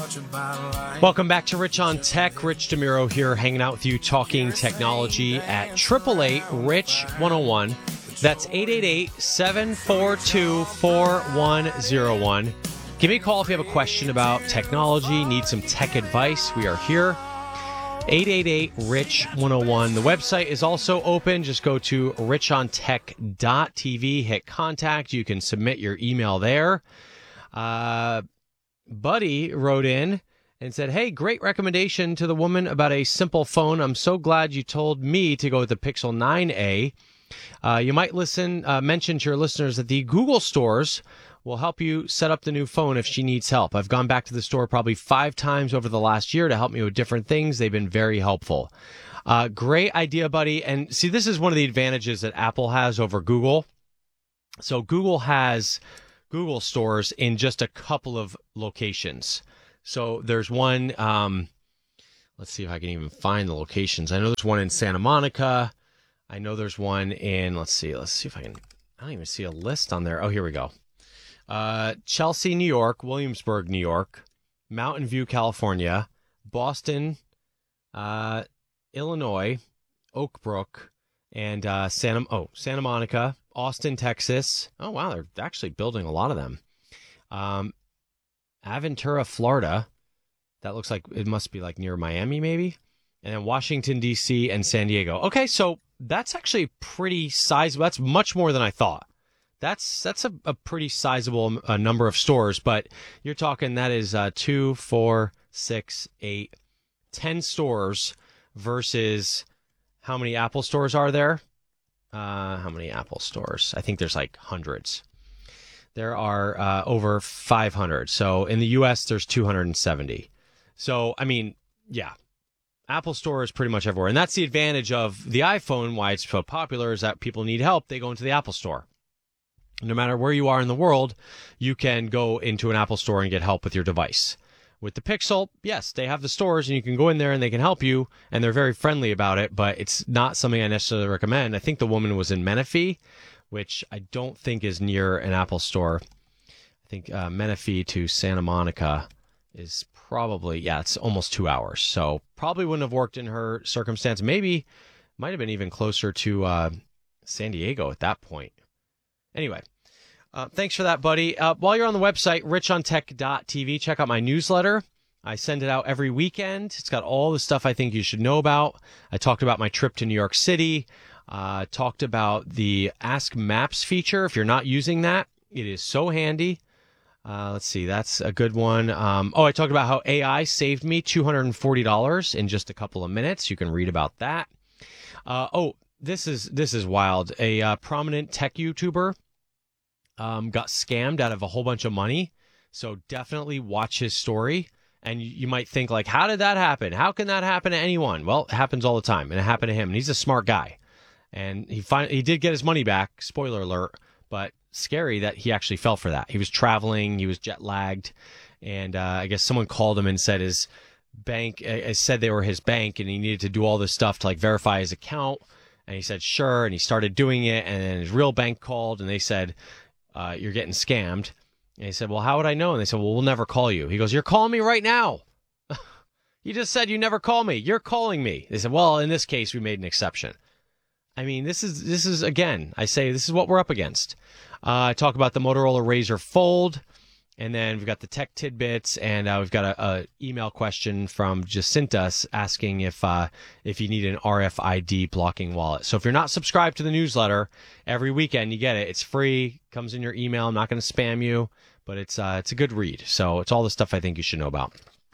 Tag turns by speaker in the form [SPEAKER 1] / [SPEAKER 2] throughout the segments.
[SPEAKER 1] Welcome back to Rich on Tech. Rich DeMuro here, hanging out with you, talking technology at 888-RICH-101. That's 888-742-4101. Give me a call if you have a question about technology, need some tech advice. We are here. 888-RICH-101. The website is also open. Just go to richontech.tv, hit contact. You can submit your email there. Buddy wrote in and said, hey, great recommendation to the woman about a simple phone. I'm so glad you told me to go with the Pixel 9a. You might mention to your listeners that the Google stores will help you set up the new phone if she needs help. I've gone back to the store probably 5 times over the last year to help me with different things. They've been very helpful. Great idea, buddy. And see, this is one of the advantages that Apple has over Google. So Google has Google stores in just a couple of locations. So there's one, let's see if I can even find the locations. I know there's one in Santa Monica. I know there's one in, let's see if I don't even see a list on there. Oh, here we go. Chelsea, New York, Williamsburg, New York, Mountain View, California, Boston, Illinois, Oak Brook, and Santa Monica, Austin, Texas. Oh, wow, they're actually building a lot of them. Aventura, Florida. That looks like it must be like near Miami, maybe. And then Washington, D.C., and San Diego. Okay, so that's actually pretty sizable. That's much more than I thought. That's a pretty sizable number of stores, but you're talking that is 2, 4, 6, 8, 10 stores versus how many Apple stores are there? How many Apple stores? I think there's like hundreds. There are over 500. So in the U.S., there's 270. So, I mean, yeah, Apple Store is pretty much everywhere. And that's the advantage of the iPhone, why it's so popular, is that people need help. They go into the Apple Store. No matter where you are in the world, you can go into an Apple Store and get help with your device. With the Pixel, yes, they have the stores, and you can go in there and they can help you, and they're very friendly about it, but it's not something I necessarily recommend. I think the woman was in Menifee, which I don't think is near an Apple Store. I think Menifee to Santa Monica is probably, it's almost 2 hours. So probably wouldn't have worked in her circumstance. Maybe might have been even closer to San Diego at that point. Anyway, thanks for that, buddy. While you're on the website, richontech.tv, check out my newsletter. I send it out every weekend. It's got all the stuff I think you should know about. I talked about my trip to New York City. Talked about the Ask Maps feature. If you're not using that, it is so handy. Let's see, that's a good one. I talked about how AI saved me $240 in just a couple of minutes. You can read about that. This is wild. A prominent tech YouTuber got scammed out of a whole bunch of money. So definitely watch his story. And you might think, like, how did that happen? How can that happen to anyone? Well, it happens all the time, and it happened to him. And he's a smart guy. And he did get his money back, spoiler alert, but scary that he actually fell for that. He was traveling, he was jet lagged, and I guess someone called him and said his bank, said they were his bank, and he needed to do all this stuff to like verify his account. And he said, sure, and he started doing it, and then his real bank called, and they said, you're getting scammed. And he said, well, how would I know? And they said, well, we'll never call you. He goes, you're calling me right now. You just said you never call me. You're calling me. They said, well, in this case, we made an exception. I mean, this is again, I say this is what we're up against. I talk about the Motorola Razr Fold, and then we've got the tech tidbits, and we've got a email question from Jacinta asking if you need an RFID blocking wallet. So if you're not subscribed to the newsletter, every weekend you get it. It's free, comes in your email. I'm not going to spam you, but it's a good read. So it's all the stuff I think you should know about.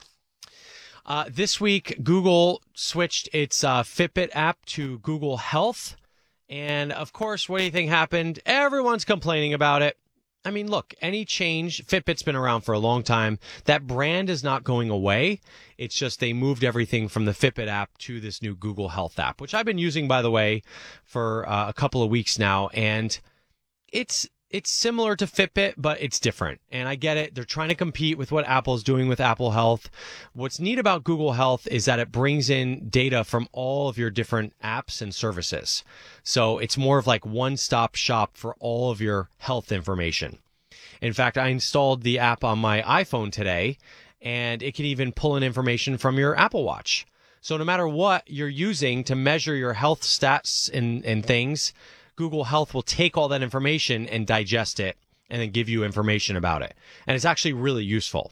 [SPEAKER 1] This week, Google switched its Fitbit app to Google Health. And, of course, what do you think happened? Everyone's complaining about it. I mean, look, any change, Fitbit's been around for a long time. That brand is not going away. It's just they moved everything from the Fitbit app to this new Google Health app, which I've been using, by the way, for a couple of weeks now. And it's similar to Fitbit, but it's different. And I get it. They're trying to compete with what Apple's doing with Apple Health. What's neat about Google Health is that it brings in data from all of your different apps and services. So it's more of like one-stop shop for all of your health information. In fact, I installed the app on my iPhone today, and it can even pull in information from your Apple Watch. So no matter what you're using to measure your health stats and things, Google Health will take all that information and digest it and then give you information about it. And it's actually really useful.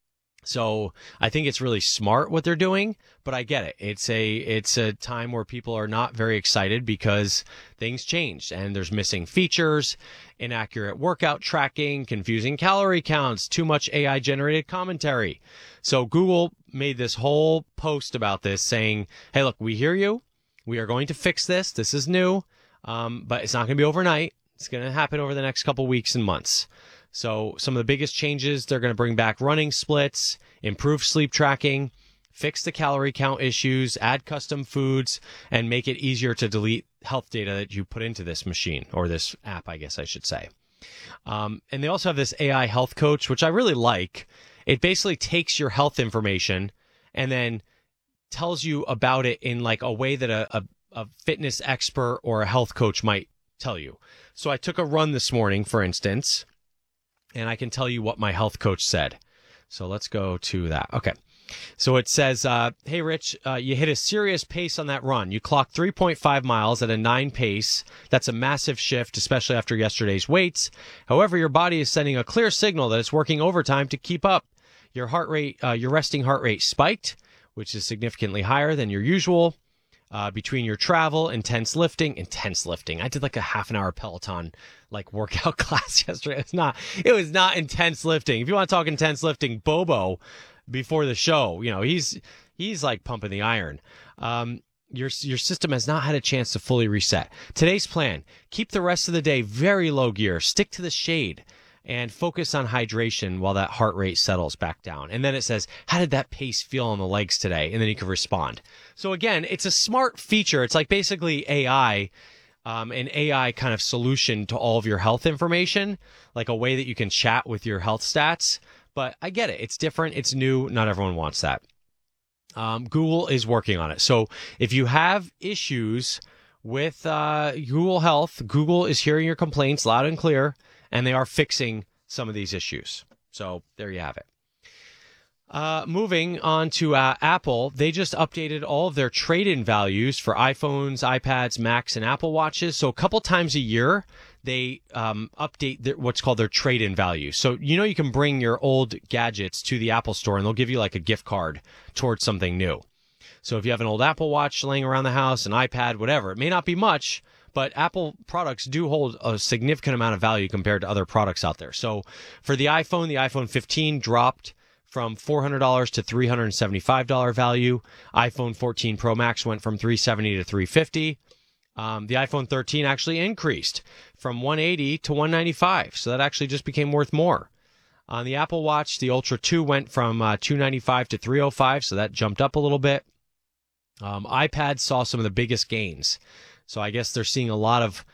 [SPEAKER 1] So I think it's really smart what they're doing, but I get it. It's a time where people are not very excited because things changed and there's missing features, inaccurate workout tracking, confusing calorie counts, too much AI generated commentary. So Google made this whole post about this saying, hey, look, we hear you. We are going to fix this. This is new, but it's not going to be overnight. It's going to happen over the next couple weeks and months. So some of the biggest changes, they're going to bring back running splits, improve sleep tracking, fix the calorie count issues, add custom foods, and make it easier to delete health data that you put into this machine, or this app, I guess I should say. And they also have this AI health coach, which I really like. It basically takes your health information and then tells you about it in like a way that a fitness expert or a health coach might tell you. So I took a run this morning, for instance, and I can tell you what my health coach said. So let's go to that. Okay. So it says, hey, Rich, you hit a serious pace on that run. You clocked 3.5 miles at a 9 pace. That's a massive shift, especially after yesterday's weights. However, your body is sending a clear signal that it's working overtime to keep up. Your heart rate, your resting heart rate spiked, which is significantly higher than your usual. Between your travel, intense lifting. I did like a half an hour Peloton like workout class yesterday. It was not intense lifting. If you want to talk intense lifting, Bobo before the show, you know, he's like pumping the iron. Your system has not had a chance to fully reset. Today's plan: keep the rest of the day very low gear, stick to the shade, and focus on hydration while that heart rate settles back down. And then it says, how did that pace feel on the legs today? And then you can respond. So again, it's a smart feature. It's like basically AI, an AI kind of solution to all of your health information, like a way that you can chat with your health stats. But I get it. It's different. It's new. Not everyone wants that. Google is working on it. So if you have issues with Google Health, Google is hearing your complaints loud and clear, and they are fixing some of these issues. So there you have it. Moving on to Apple, they just updated all of their trade-in values for iPhones, iPads, Macs, and Apple Watches. So a couple times a year, they update what's called their trade-in value. So you can bring your old gadgets to the Apple Store, and they'll give you like a gift card towards something new. So if you have an old Apple Watch laying around the house, an iPad, whatever, it may not be much, but Apple products do hold a significant amount of value compared to other products out there. So for the iPhone 15 dropped from $400 to $375 value. iPhone 14 Pro Max went from $370 to $350. The iPhone 13 actually increased from $180 to $195. So that actually just became worth more. On the Apple Watch, the Ultra 2 went from $295 to $305. So that jumped up a little bit. iPads saw some of the biggest gains. So I guess they're seeing a lot of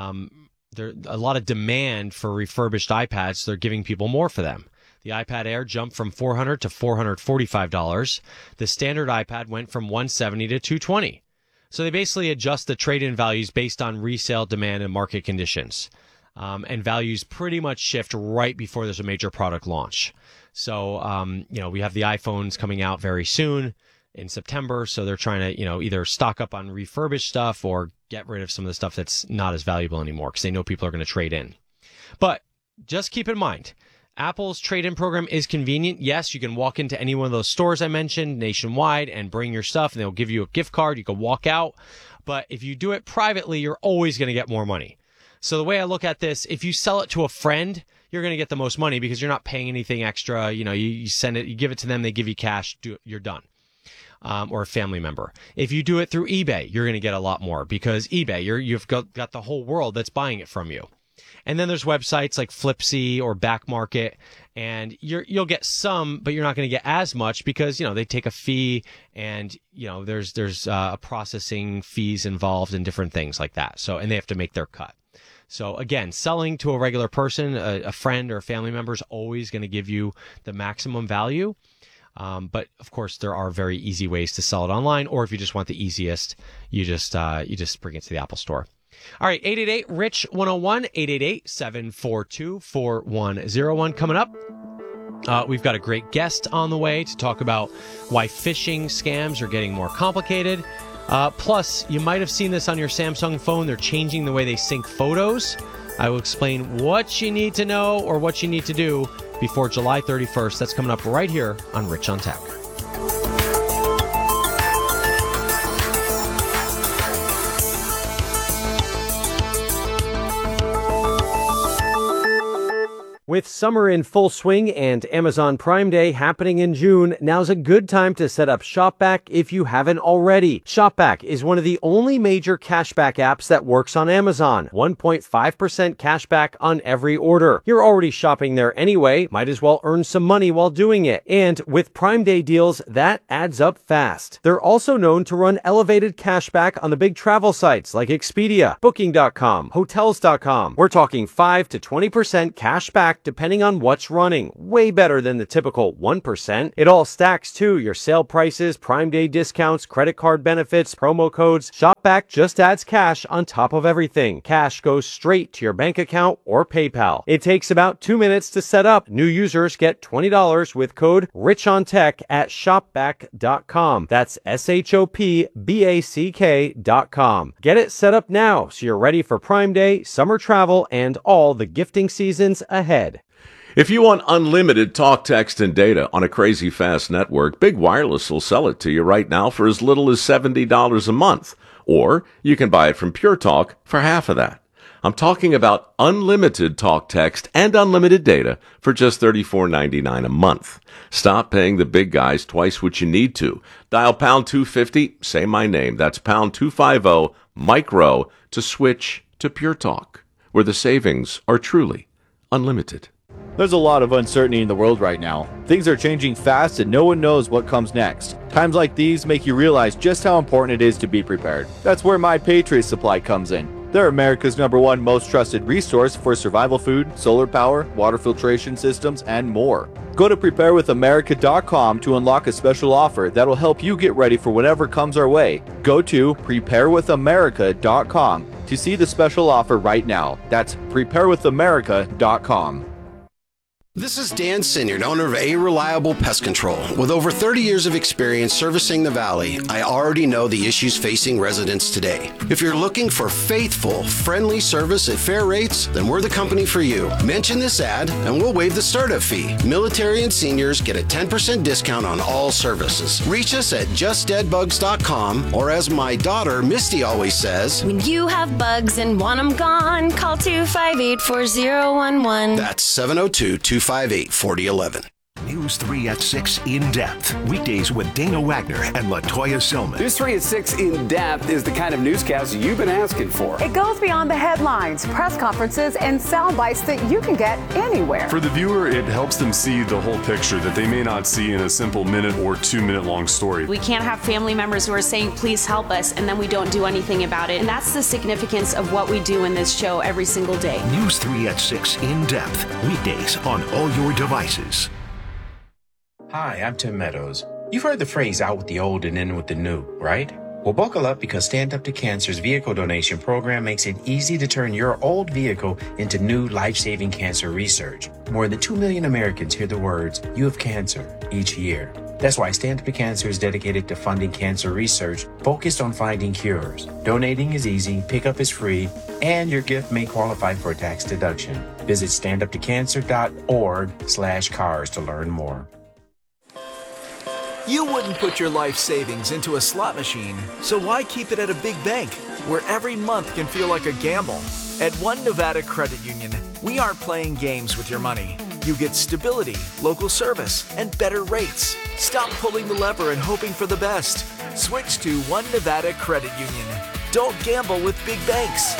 [SPEAKER 1] demand for refurbished iPads. So they're giving people more for them. The iPad Air jumped from $400 to $445. The standard iPad went from $170 to $220. So they basically adjust the trade-in values based on resale demand and market conditions. And values pretty much shift right before there's a major product launch. So, we have the iPhones coming out very soon in September. So they're trying to, either stock up on refurbished stuff or get rid of some of the stuff that's not as valuable anymore because they know people are going to trade in. But just keep in mind, Apple's trade-in program is convenient. Yes, you can walk into any one of those stores I mentioned nationwide and bring your stuff, and they'll give you a gift card. You can walk out. But if you do it privately, you're always going to get more money. So the way I look at this, if you sell it to a friend, you're going to get the most money because you're not paying anything extra. You send it, you give it to them, they give you cash, you're done. Or a family member. If you do it through eBay, you're going to get a lot more because eBay, you've got the whole world that's buying it from you. And then there's websites like Flipsy or Backmarket, and you'll get some, but you're not going to get as much because, they take a fee and, there's processing fees involved and different things like that. So, and they have to make their cut. So again, selling to a regular person, a friend or a family member is always going to give you the maximum value. But of course, there are very easy ways to sell it online, or if you just want the easiest, you just bring it to the Apple Store. All right, 888-RICH-101, 888-742-4101. Coming up, We've got a great guest on the way to talk about why phishing scams are getting more complicated. Plus, you might have seen this on your Samsung phone. They're changing the way they sync photos. I will explain what you need to know or what you need to do before July 31st. That's coming up right here on Rich on Tech. With summer in full swing and Amazon Prime Day happening in June, now's a good time to set up ShopBack if you haven't already. ShopBack is one of the only major cashback apps that works on Amazon. 1.5% cashback on every order. You're already shopping there anyway, might as well earn some money while doing it. And with Prime Day deals, that adds up fast. They're also known to run elevated cashback on the big travel sites like Expedia, Booking.com, Hotels.com. We're talking 5 to 20% cashback depending on what's running. Way better than the typical 1%. It all stacks too. Your sale prices, Prime Day discounts, credit card benefits, promo codes. ShopBack just adds cash on top of everything. Cash goes straight to your bank account or PayPal. It takes about 2 minutes to set up. New users get $20 with code RICHONTECH at shopback.com. That's ShopBack.com. Get it set up now so you're ready for Prime Day, summer travel, and all the gifting seasons ahead.
[SPEAKER 2] If you want unlimited talk, text, and data on a crazy fast network, Big Wireless will sell it to you right now for as little as $70 a month. Or you can buy it from Pure Talk for half of that. I'm talking about unlimited talk, text, and unlimited data for just $34.99 a month. Stop paying the big guys twice what you need to. Dial pound 250, say my name. That's pound 250, micro, to switch to Pure Talk, where the savings are truly unlimited.
[SPEAKER 3] There's a lot of uncertainty in the world right now. Things are changing fast and no one knows what comes next. Times like these make you realize just how important it is to be prepared. That's where My Patriot Supply comes in. They're America's #1 most trusted resource for survival food, solar power, water filtration systems, and more. Go to preparewithamerica.com to unlock a special offer that'll help you get ready for whatever comes our way. Go to preparewithamerica.com to see the special offer right now. That's preparewithamerica.com.
[SPEAKER 4] This is Dan Sinyard, owner of A Reliable Pest Control. With over 30 years of experience servicing the Valley, I already know the issues facing residents today. If you're looking for faithful, friendly service at fair rates, then we're the company for you. Mention this ad and we'll waive the startup fee. Military and seniors get a 10% discount on all services. Reach us at justdeadbugs.com, or as my daughter Misty always says,
[SPEAKER 5] when you have bugs and want them gone, call 258-4011.
[SPEAKER 4] That's 702-258-4011.
[SPEAKER 6] News 3 at 6 In Depth. Weekdays with Dana Wagner and LaToya Silman.
[SPEAKER 7] News 3 at 6 In Depth is the kind of newscast you've been asking for.
[SPEAKER 8] It goes beyond the headlines, press conferences, and sound bites that you can get anywhere.
[SPEAKER 9] For the viewer, it helps them see the whole picture that they may not see in a simple minute or 2 minute long story.
[SPEAKER 10] We can't have family members who are saying, please help us, and then we don't do anything about it. And that's the significance of what we do in this show every single day.
[SPEAKER 6] News 3 at 6 In Depth. Weekdays on all your devices.
[SPEAKER 11] Hi, I'm Tim Meadows. You've heard the phrase out with the old and in with the new, right? Well, buckle up because Stand Up to Cancer's vehicle donation program makes it easy to turn your old vehicle into new life-saving cancer research. More than 2 million Americans hear the words, "You have cancer," each year. That's why Stand Up to Cancer is dedicated to funding cancer research focused on finding cures. Donating is easy, pickup is free, and your gift may qualify for a tax deduction. Visit standuptocancer.org/cars to learn more.
[SPEAKER 12] You wouldn't put your life savings into a slot machine, so why keep it at a big bank, where every month can feel like a gamble? At One Nevada Credit Union, we aren't playing games with your money. You get stability, local service, and better rates. Stop pulling the lever and hoping for the best. Switch to One Nevada Credit Union. Don't gamble with big banks.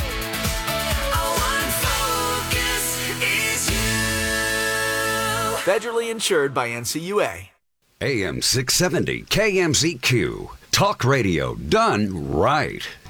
[SPEAKER 12] Federally insured by NCUA.
[SPEAKER 13] AM 670 KMZQ. Talk radio done right.